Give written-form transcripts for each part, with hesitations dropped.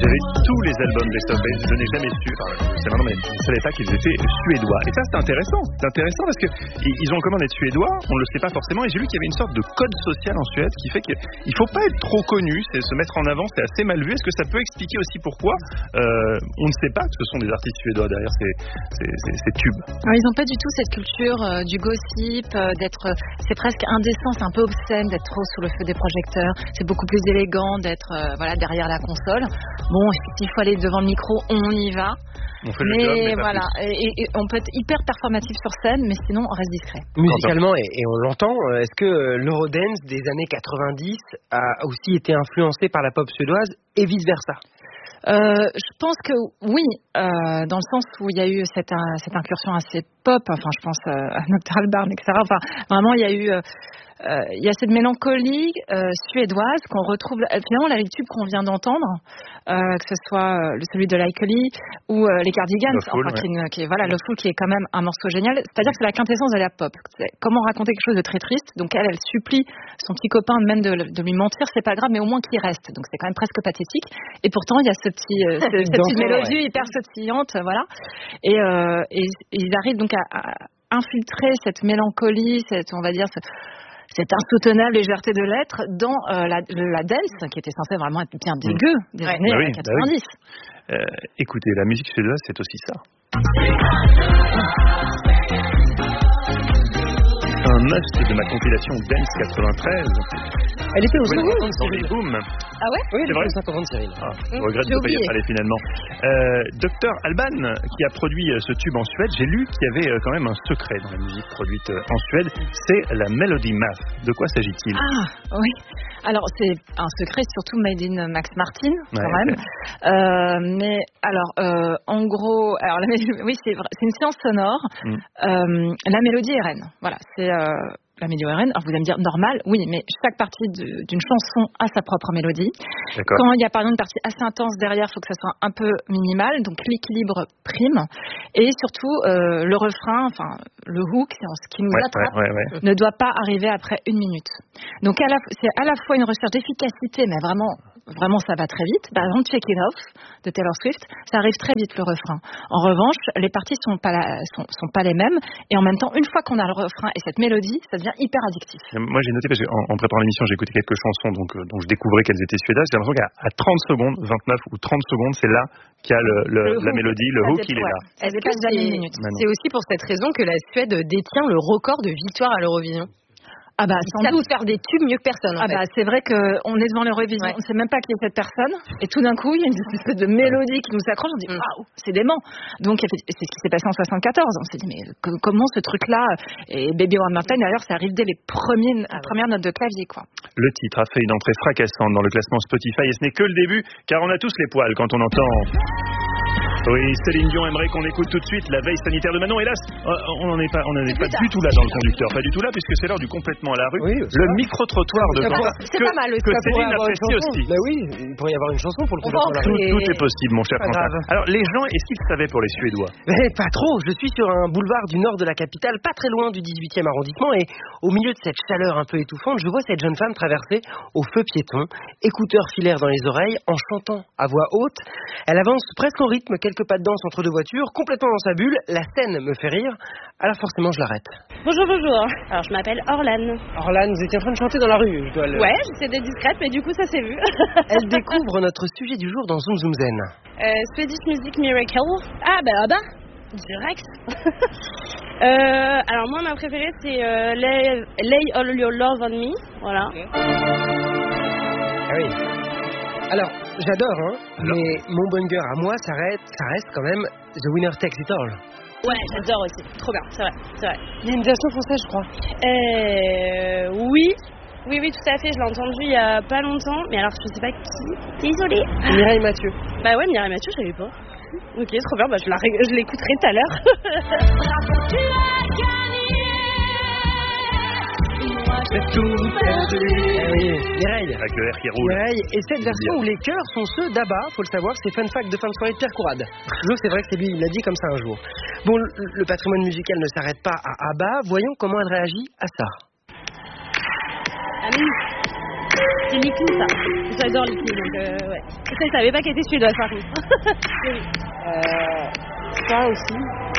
J'avais tous les albums des Stop. Je n'ai jamais su, c'est vraiment, mais je ne savais pas qu'ils étaient suédois. Et ça, c'est intéressant. C'est intéressant parce qu'ils ont en commun d'être suédois, on ne le sait pas forcément. Et j'ai lu qu'il y avait une sorte de code social en Suède qui fait qu'il ne faut pas être trop connu, c'est se mettre en avant, c'est assez mal vu. Est-ce que ça peut expliquer aussi pourquoi on ne sait pas que ce sont des artistes suédois derrière ces tubes? Alors, ils n'ont pas du tout cette culture du gossip, c'est presque indécent, c'est un peu obscène d'être trop sous le feu des projecteurs. C'est beaucoup plus élégant d'être derrière la console. Bon, s'il faut aller devant le micro, on y va. On fait le job, mais voilà, et on peut être hyper performatif sur scène, mais sinon on reste discret. Musicalement, et on l'entend, est-ce que l'Eurodance des années 90 a aussi été influencé par la pop suédoise et vice versa? Je pense que oui, dans le sens où il y a eu cette incursion assez pop, enfin je pense à Nocta Albarn, etc. Enfin vraiment il y a cette mélancolie suédoise qu'on retrouve finalement la tube qu'on vient d'entendre, que ce soit celui de Likely ou les Cardigans, qui est le Fool, qui est quand même un morceau génial. C'est-à-dire que c'est la quintessence de la pop. C'est comment raconter quelque chose de très triste. Donc elle supplie son petit copain même de lui mentir, c'est pas grave, mais au moins qu'il reste. Donc c'est quand même presque pathétique. Et pourtant il y a cette petite mélodie hyper sautillante, voilà. Et ils arrivent donc à infiltrer cette mélancolie, on va dire cette insoutenable légèreté de l'être dans la dance, qui était censée vraiment être bien dégueu des années 90. Écoutez, la musique suédoise, c'est aussi ça. Un must de ma compilation Dance 93. Elle était au second dans les booms. Ah ouais? Oui, c'est vrai. 50 Cyril. Je regrette de ne pas y être allé finalement. Dr Alban, qui a produit ce tube en Suède, j'ai lu qu'il y avait quand même un secret dans la musique produite en Suède, c'est la Melody Math. De quoi s'agit-il? Ah oui. Alors c'est un secret surtout made in Max Martin quand même. Mais alors en gros, oui c'est une science sonore. La mélodie est reine. Voilà, c'est la mélodie est reine. Alors vous allez me dire normal, oui, mais chaque partie d'une chanson a sa propre mélodie. D'accord. Quand il y a par exemple une partie assez intense derrière, il faut que ça soit un peu minimal, donc l'équilibre prime. Et surtout le refrain, enfin le hook, ce qui nous attrape, ne doit pas arriver après 1 minute. Donc c'est à la fois une recherche d'efficacité, mais vraiment ça va très vite. Par exemple, Check It Off de Taylor Swift, ça arrive très vite le refrain. En revanche, les parties sont pas les mêmes, et en même temps, une fois qu'on a le refrain et cette mélodie, ça devient hyper addictif. Moi j'ai noté, parce qu'en préparant l'émission, j'ai écouté quelques chansons dont je découvrais qu'elles étaient suédoises. J'ai l'impression qu'à 30 secondes, 29 ou 30 secondes, c'est là qu'il y a la mélodie, le hook, il est là. Est-ce que c'est aussi pour cette raison que la Suède détient le record de victoires à l'Eurovision? Ah bah sans doute faire des tubes mieux que personne. Bah c'est vrai qu'on est devant l'Eurovision, on ne sait même pas qui est cette personne, et tout d'un coup il y a une espèce de mélodie qui nous s'accroche, on dit waouh, c'est dément. Donc c'est ce qui s'est passé en 74. On s'est dit mais comment ce truc-là, et Baby One More Time d'ailleurs, ça arrive dès les premières notes de clavier quoi. Le titre a fait une entrée fracassante dans le classement Spotify, et ce n'est que le début, car on a tous les poils quand on entend. Oui, Céline Dion aimerait qu'on écoute tout de suite la veille sanitaire de Manon. Hélas, on n'en est pas du tout là dans le conducteur, pas du tout là, puisque c'est l'heure du complètement à la rue. Oui, le micro-trottoir de Quentin. C'est pas mal, que Céline apprécie aussi. Mais oui, il pourrait y avoir une chanson pour le complètement à la rue. Tout est possible, mon cher Quentin. Alors, les gens, est-ce qu'ils savaient pour les Suédois? Pas trop. Je suis sur un boulevard du nord de la capitale, pas très loin du 18e arrondissement, et au milieu de cette chaleur un peu étouffante, je vois cette jeune femme traverser au feu piéton, écouteurs filaires dans les oreilles, en chantant à voix haute. Elle avance presque au rythme, quelques pas de danse entre deux voitures, complètement dans sa bulle. La scène me fait rire, alors forcément je l'arrête. Bonjour. Alors je m'appelle Orlan. Orlan, vous étiez en train de chanter dans la rue, je dois le... Ouais, j'essaie d'être discrète, mais du coup ça s'est vu. Elle découvre notre sujet du jour dans Zoom Zoom Zen. Swedish Music Miracle. Ah bah direct. Alors moi ma préférée c'est Lay All Your Love on Me, voilà. Okay. Ah oui. Alors, j'adore, mais mon banger à moi, ça reste quand même The Winner Takes It All. Ouais, j'adore aussi. Trop bien, c'est vrai. Il y a une version française, je crois. Oui, tout à fait. Je l'ai entendu il y a pas longtemps, mais alors je sais pas qui. Désolée. Mireille Mathieu. Bah ouais, Mireille Mathieu, je savais pas. Ok, trop bien. Bah je l'écouterai tout à l'heure. C'est tout perdu. Oui, Mireille. Avec le R qui roule. Mireille. Et cette version où les chœurs sont ceux d'Abba, faut le savoir, c'est fun fact de fin de soirée de Pierre Courade. C'est vrai que c'est lui, il l'a dit comme ça un jour. Bon, le patrimoine musical ne s'arrête pas à Abba. Voyons comment elle réagit à ça. Amis. C'est Likmi, ça. J'adore Likmi, donc ouais. Et ça, je savais pas qu'elle était suédoise, par contre. Ça aussi.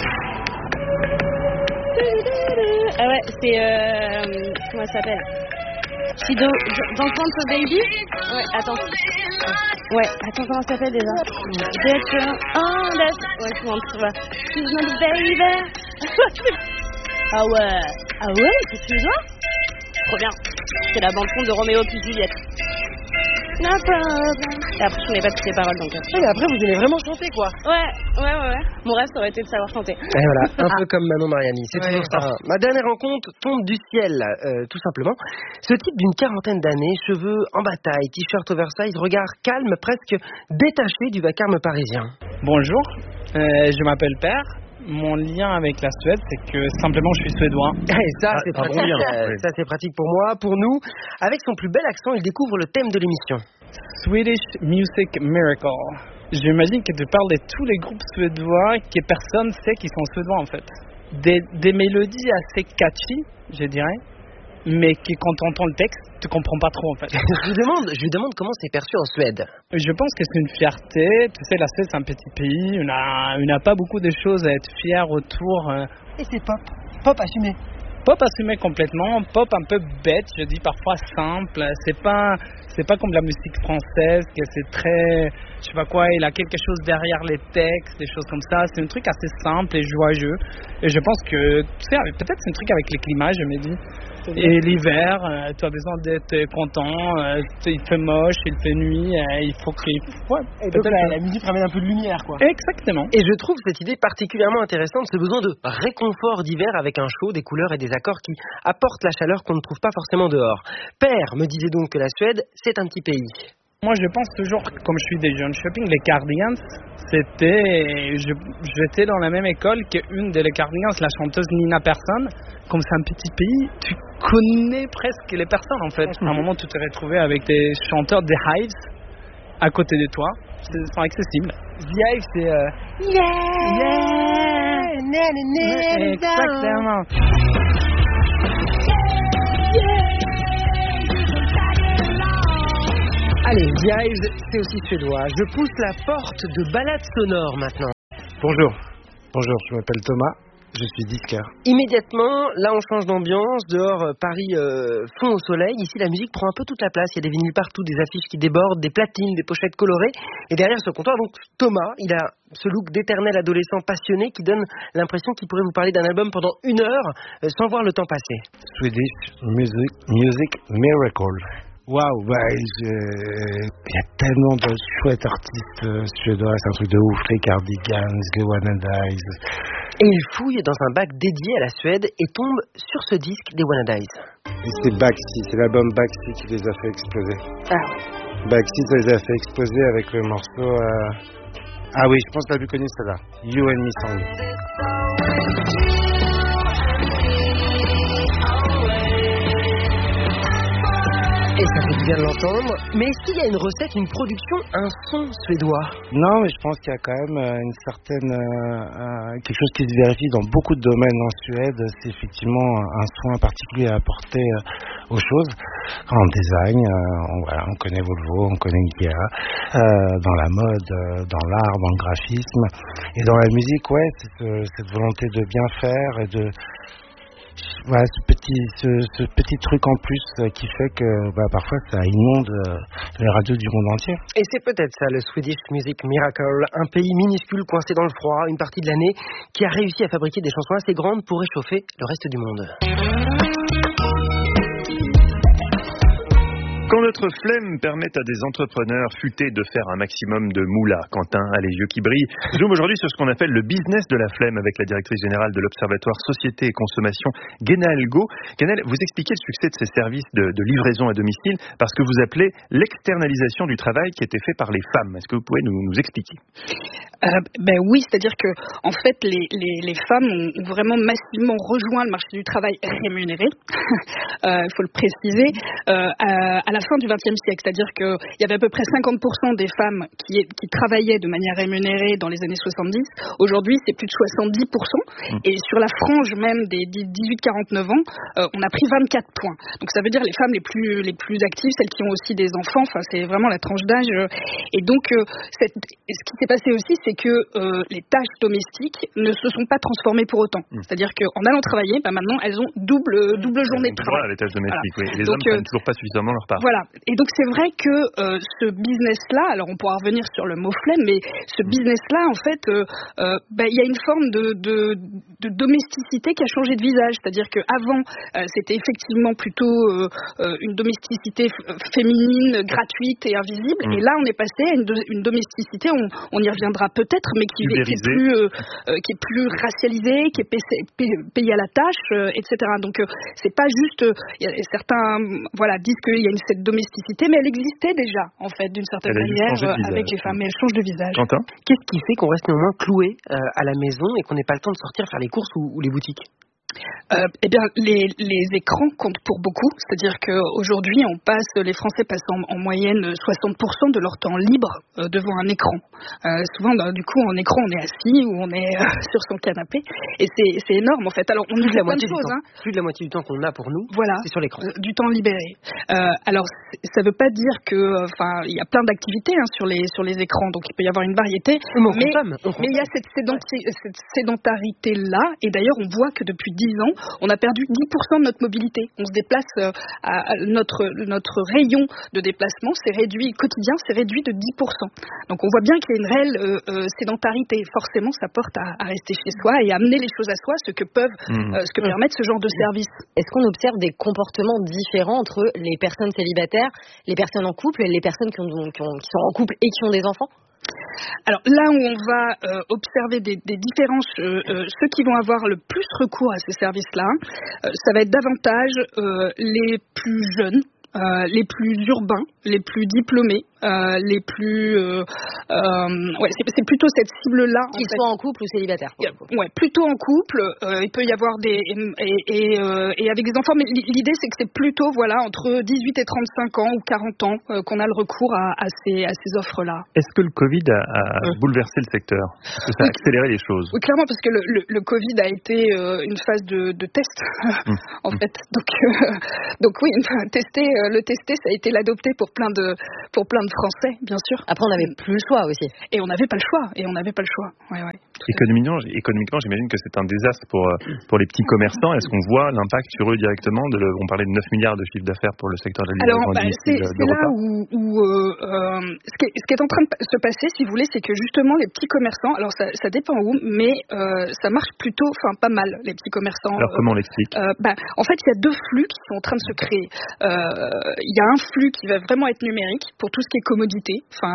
Ah ouais, c'est... comment elle s'appelle? Shido, Dance Baby? Ouais, attends. Ouais, attends, comment ça s'appelle déjà? That's... Ouais, je m'en trouve. She's not a baby. Ah ouais, c'est suédois? Trop bien. C'est la bande-son de Roméo plus Juliette. No problem. Et après, je connais pas toutes les paroles, donc... Et après, vous aimez vraiment chanter, quoi. Ouais. Mon rêve, ça aurait été de savoir chanter. Et voilà, un peu comme Manon Mariani, c'est toujours ça. Ma dernière rencontre tombe du ciel, tout simplement. Ce type d'une quarantaine d'années, cheveux en bataille, t-shirt oversize, regard calme, presque détaché du vacarme parisien. Bonjour, je m'appelle Per. Mon lien avec la Suède, c'est que simplement je suis suédois. Et ça, c'est pratique. Bon lien, oui. Ça, c'est pratique pour moi, pour nous. Avec son plus bel accent, il découvre le thème de l'émission. Swedish Music Miracle. J'imagine que tu parles de tous les groupes suédois que personne sait qu'ils sont suédois en fait. Des mélodies assez catchy, je dirais, mais que quand tu entends le texte, tu comprends pas trop en fait. Je lui demande comment c'est perçu en Suède. Je pense que c'est une fierté. Tu sais, la Suède c'est un petit pays, on a pas beaucoup de choses à être fier autour. Et c'est pop assumé. Pop assumé complètement, pop un peu bête, je dis parfois simple. C'est pas comme la musique française que c'est très, je sais pas quoi, il a quelque chose derrière les textes, des choses comme ça. C'est un truc assez simple et joyeux. Et je pense que, tu sais, peut-être c'est un truc avec les climats, je me dis. Et l'hiver, tu as besoin d'être content. Il fait moche, il fait nuit, il faut qu'il... Ouais, et donc la musique ramène un peu de lumière, quoi. Exactement. Et je trouve cette idée particulièrement intéressante, ce besoin de réconfort d'hiver avec un chaud, des couleurs et des accords qui apportent la chaleur qu'on ne trouve pas forcément dehors. Père me disait donc que la Suède, c'est un petit pays. Moi, je pense toujours, comme je suis des jeunes shopping, les Cardigans, j'étais dans la même école qu'une des Cardigans, la chanteuse Nina Persson. Comme c'est un petit pays, tu connais presque les personnes, en fait. À un moment, tu t'es retrouvé avec des chanteurs des Hives à côté de toi. C'est accessible. The Hives, c'est... Exactement. Allez, The Hives, c'est aussi suédois. Je pousse la porte de balade sonore maintenant. Bonjour, je m'appelle Thomas, je suis disquaire. Immédiatement, là on change d'ambiance. Dehors, Paris fond au soleil. Ici, la musique prend un peu toute la place. Il y a des vinyles partout, des affiches qui débordent, des platines, des pochettes colorées. Et derrière ce comptoir, donc Thomas, il a ce look d'éternel adolescent passionné qui donne l'impression qu'il pourrait vous parler d'un album pendant 1 heure sans voir le temps passer. Swedish Music Miracle. Waouh, il y a tellement de chouettes artistes suédois, c'est un truc de ouf, les Cardigans, les Wannadies. Et il fouille dans un bac dédié à la Suède et tombe sur ce disque des Wannadies. Et c'est Baksi, c'est l'album Baksi qui les a fait exploser. Ah ouais. Baksi, ça les a fait exploser avec le morceau... Ah oui, je pense que la plus connue, c'est là, You and Me Song. Et ça fait du bien de l'entendre. Mais est-ce qu'il y a une recette, une production, un son suédois? Non, mais je pense qu'il y a quand même une certaine... quelque chose qui se vérifie dans beaucoup de domaines en Suède. C'est effectivement un soin particulier à apporter aux choses. En design, on connaît Volvo, on connaît Ikea. Dans la mode, dans l'art, dans le graphisme. Et dans la musique, ouais, c'est cette volonté de bien faire et de... Voilà, ce petit truc en plus qui fait que parfois ça inonde les radios du monde entier. Et c'est peut-être ça le Swedish Music Miracle, un pays minuscule coincé dans le froid une partie de l'année qui a réussi à fabriquer des chansons assez grandes pour réchauffer le reste du monde. Quand notre flemme permet à des entrepreneurs futés de faire un maximum de moula, Quentin a les yeux qui brillent. Zoom aujourd'hui sur ce qu'on appelle le business de la flemme avec la directrice générale de l'Observatoire Société et Consommation, Guénal Go. Guénal, vous expliquez le succès de ces services de livraison à domicile parce que vous appelez l'externalisation du travail qui était fait par les femmes. Est-ce que vous pouvez nous expliquer? Oui, c'est-à-dire que en fait les femmes ont vraiment massivement rejoint le marché du travail rémunéré. Il faut le préciser. À la la fin du XXe siècle, c'est-à-dire qu'il y avait à peu près 50% des femmes qui travaillaient de manière rémunérée dans les années 70. Aujourd'hui, c'est plus de 70%. Et sur la frange même des 18-49 ans, on a pris 24 points. Donc ça veut dire les femmes les plus actives, celles qui ont aussi des enfants, enfin c'est vraiment la tranche d'âge. Et donc ce qui s'est passé aussi, c'est que les tâches domestiques ne se sont pas transformées pour autant. C'est-à-dire qu'en allant travailler, maintenant elles ont double journée de travail. Les tâches domestiques, voilà. oui. Les hommes prennent toujours pas suffisamment leur part. Voilà. Et donc c'est vrai que ce business-là, alors on pourra revenir sur le mot flemme, mais ce business-là, en fait, il y a une forme de domesticité qui a changé de visage. C'est-à-dire qu'avant, c'était effectivement plutôt une domesticité féminine, gratuite et invisible. Et là, on est passé à une domesticité, on y reviendra peut-être, mais qui est plus racialisée, qui est payée à la tâche, etc. Donc c'est pas juste, certains disent qu'il y a cette domesticité, mais elle existait déjà, en fait, d'une certaine manière, avec les femmes, mais elle change de visage. Quentin ? Qu'est-ce qui fait qu'on reste néanmoins cloué à la maison et qu'on n'ait pas le temps de sortir faire les courses ou les boutiques ? Les écrans comptent pour beaucoup, c'est-à-dire qu'aujourd'hui les Français passent en moyenne 60% de leur temps libre devant un écran. Souvent, du coup, en écran, on est assis ou on est sur son canapé, et c'est énorme en fait. Alors, on nous fait plein de choses. Plus de la moitié du temps qu'on a pour nous, c'est sur l'écran. Du temps libéré. Alors, ça veut pas dire il y a plein d'activités sur les écrans, donc il peut y avoir une variété. Mais il y a cette sédentarité-là, et d'ailleurs, on voit que depuis 10 ans, on a perdu 10% de notre mobilité. On se déplace, notre rayon de déplacement quotidien s'est réduit de 10%. Donc on voit bien qu'il y a une réelle sédentarité. Forcément, ça porte à rester chez soi et à amener les choses à soi, ce que permettent ce genre de services. Est-ce qu'on observe des comportements différents entre les personnes célibataires, les personnes en couple et les personnes qui sont en couple et qui ont des enfants ? Alors là où on va observer des différences, ceux qui vont avoir le plus recours à ces services-là, ça va être davantage les plus jeunes, les plus urbains, les plus diplômés, les plus... c'est plutôt cette cible-là. Qu'ils soient en couple ou célibataires. Ouais, plutôt en couple. Il peut y avoir et avec des enfants, mais l'idée c'est que c'est plutôt entre 18 et 35 ans ou 40 ans qu'on a le recours à ces offres-là. Est-ce que le Covid a bouleversé le secteur ? Est-ce que ça a accéléré les choses ? Oui, clairement, parce que le Covid a été une phase de test, en fait. Donc oui, le tester, ça a été l'adopter pour plein de Français, bien sûr. Après, on n'avait plus le choix aussi. Et on n'avait pas le choix. Ouais. Économiquement, j'imagine que c'est un désastre pour les petits commerçants. Est-ce qu'on voit l'impact sur eux directement on parlait de 9 milliards de chiffre d'affaires pour le secteur de la livraison c'est là où ce qui est en train de se passer, si vous voulez, c'est que justement les petits commerçants, alors ça dépend où, mais ça marche plutôt, pas mal, les petits commerçants. Alors comment on l'explique ? En fait, il y a deux flux qui sont en train de se créer. Il y a un flux qui va vraiment être numérique pour tout ce qui est commodité,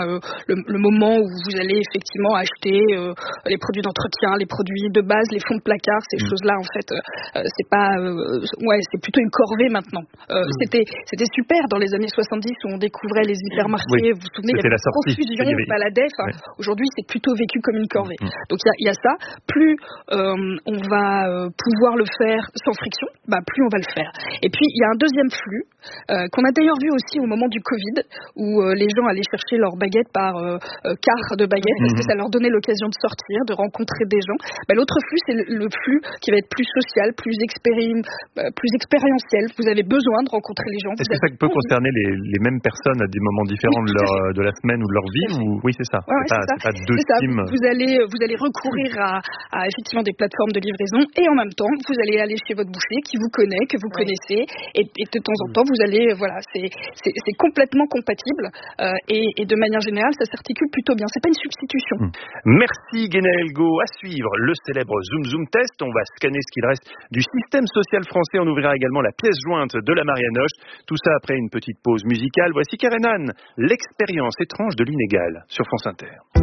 le moment où vous allez effectivement acheter les produits d'entretien, les produits de base, les fonds de placard, ces choses-là, en fait, c'est pas, c'est plutôt une corvée maintenant. C'était super dans les années 70 où on découvrait les hypermarchés, vous vous souvenez, il y avait une confusion, on baladait. Aujourd'hui, c'est plutôt vécu comme une corvée. Donc il y a ça. Plus on va pouvoir le faire sans friction, plus on va le faire. Et puis il y a un deuxième flux qu'on a d'ailleurs vu aussi au moment du Covid, où les gens allaient chercher leurs baguettes par quart de baguette, parce que ça leur donnait l'occasion de sortir, de rencontrer des gens. L'autre flux, c'est le flux qui va être plus social, plus expérientiel. Vous avez besoin de rencontrer les gens. Est-ce que ça peut concerner les mêmes personnes à des moments différents de la semaine ou de leur vie Oui, c'est ça. C'est pas deux teams. Vous allez recourir à effectivement des plateformes de livraison, et en même temps, vous allez aller chez votre boucher qui vous connaît, que vous connaissez, et de temps en temps, vous allez, c'est complètement compatible, et de manière générale, ça s'articule plutôt bien. C'est pas une substitution. Merci Guénaël Go. À suivre le célèbre Zoom Zoom Test. On va scanner ce qu'il reste du système social français. On ouvrira également la pièce jointe de la Marianoche. Tout ça après une petite pause musicale. Voici Karenan, l'expérience étrange de l'inégal sur France Inter.